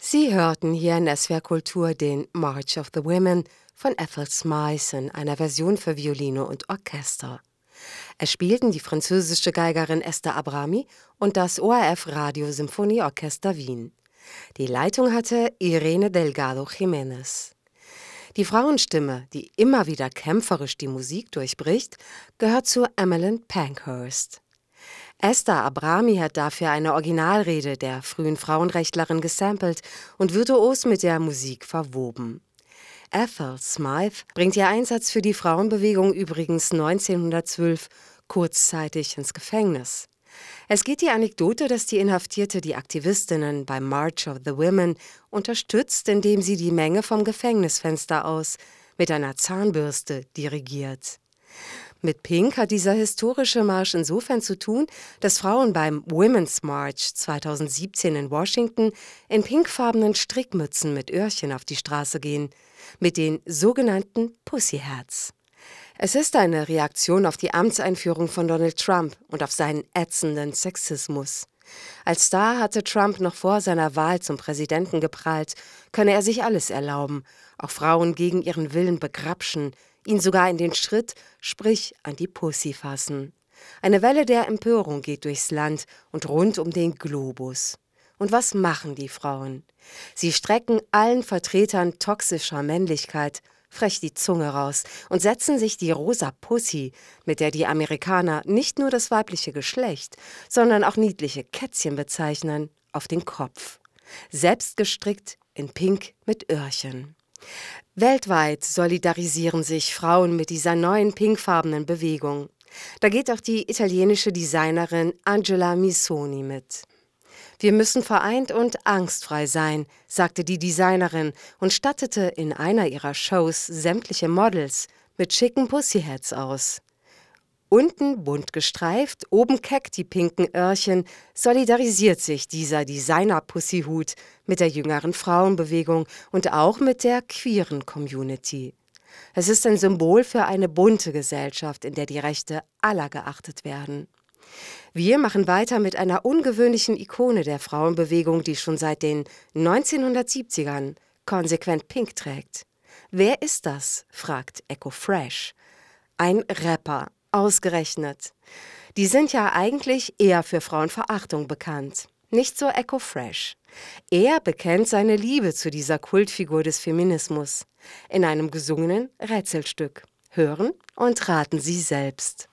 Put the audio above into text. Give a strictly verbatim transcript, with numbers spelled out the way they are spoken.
Sie hörten hier in S W R Kultur den March of the Women von Ethel Smythe in einer Version für Violine und Orchester. Es spielten die französische Geigerin Esther Abrami und das O R F Radio-Symphonieorchester Wien. Die Leitung hatte Irene Delgado Jiménez. Die Frauenstimme, die immer wieder kämpferisch die Musik durchbricht, gehört zu Emmeline Pankhurst. Esther Abrami hat dafür eine Originalrede der frühen Frauenrechtlerin gesampelt und virtuos mit der Musik verwoben. Ethel Smythe bringt ihr Einsatz für die Frauenbewegung übrigens neunzehnhundertzwölf kurzzeitig ins Gefängnis. Es geht die Anekdote, dass die Inhaftierte die Aktivistinnen beim March of the Women unterstützt, indem sie die Menge vom Gefängnisfenster aus mit einer Zahnbürste dirigiert. Mit Pink hat dieser historische Marsch insofern zu tun, dass Frauen beim Women's March zweitausendsiebzehn in Washington in pinkfarbenen Strickmützen mit Öhrchen auf die Straße gehen, mit den sogenannten Pussy Hats. Es ist eine Reaktion auf die Amtseinführung von Donald Trump und auf seinen ätzenden Sexismus. Als Star hatte Trump noch vor seiner Wahl zum Präsidenten geprahlt, könne er sich alles erlauben, auch Frauen gegen ihren Willen begrapschen, ihn sogar in den Schritt, sprich an die Pussy fassen. Eine Welle der Empörung geht durchs Land und rund um den Globus. Und was machen die Frauen? Sie strecken allen Vertretern toxischer Männlichkeit frech die Zunge raus und setzen sich die rosa Pussy, mit der die Amerikaner nicht nur das weibliche Geschlecht, sondern auch niedliche Kätzchen bezeichnen, auf den Kopf. Selbst gestrickt in Pink mit Öhrchen. Weltweit solidarisieren sich Frauen mit dieser neuen pinkfarbenen Bewegung. Da geht auch die italienische Designerin Angela Missoni mit. Wir müssen vereint und angstfrei sein, sagte die Designerin und stattete in einer ihrer Shows sämtliche Models mit schicken Pussyhats aus. Unten bunt gestreift, oben keck die pinken Öhrchen, solidarisiert sich dieser Designer-Pussyhut mit der jüngeren Frauenbewegung und auch mit der queeren Community. Es ist ein Symbol für eine bunte Gesellschaft, in der die Rechte aller geachtet werden. Wir machen weiter mit einer ungewöhnlichen Ikone der Frauenbewegung, die schon seit den neunzehnhundertsiebzigern konsequent Pink trägt. Wer ist das? Fragt Echo Fresh. Ein Rapper. Ausgerechnet. Die sind ja eigentlich eher für Frauenverachtung bekannt. Nicht so Echo Fresh. Er bekennt seine Liebe zu dieser Kultfigur des Feminismus in einem gesungenen Rätselstück. Hören und raten Sie selbst.